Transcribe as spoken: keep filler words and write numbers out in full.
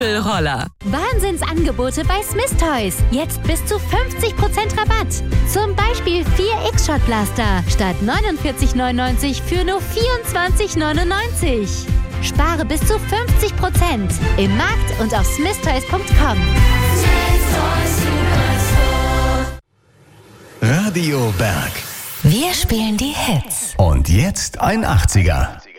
Roller. Wahnsinnsangebote bei Smith Toys. Jetzt bis zu fünfzig Prozent Rabatt. Zum Beispiel vier X-Shot Blaster statt neunundvierzig neunundneunzig für nur vierundzwanzig neunundneunzig. Spare bis zu fünfzig Prozent im Markt und auf smith toys punkt com. Radio Berg. Wir spielen die Hits. Und jetzt ein achtziger.